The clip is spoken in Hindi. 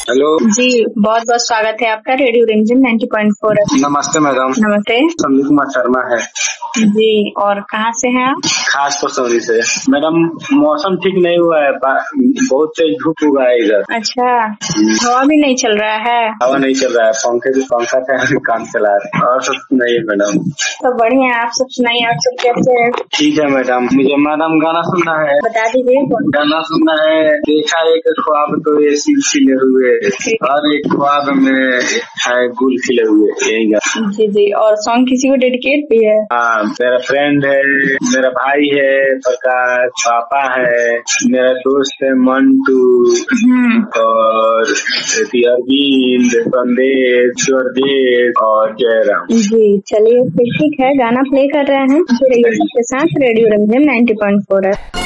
हेलो जी, बहुत बहुत स्वागत है आपका रेडियो रिमझिम 90.4 है। नमस्ते मैडम। नमस्ते संदीप कुमार शर्मा है जी। और कहाँ से हैं आप? खास पसौरी से। मैडम मौसम ठीक नहीं हुआ है, बहुत तेज धूप हुआ है इधर। अच्छा, हवा भी नहीं चल रहा है? हवा नहीं चल रहा है, पंखा से काम चला रहे हैं। और सब सुनाइए मैडम। तो बढ़िया है, आप सब सुनाइए, आप सब कैसे हैं? ठीक है मैडम। मुझे मैडम गाना सुनना है। बता दीजिए कौन गाना सुनना है। देखा एक ख्वाब तो ये सिल खिले हुए, और एक ख्वाब में है गुल खिले हुए, यही गाना। जी जी। और सॉन्ग किसी को डेडिकेट भी है? हाँ, मेरा फ्रेंड है, मेरा भाई है प्रकाश, पापा है, मेरा दोस्त है मंटू, और अरविंद, संदेश, स्वर्देश और जयराम। जी चलिए फिर ठीक है, गाना प्ले कर रहे हैं। फिर सबके साथ रेडियो रिमझिम 90.4 है।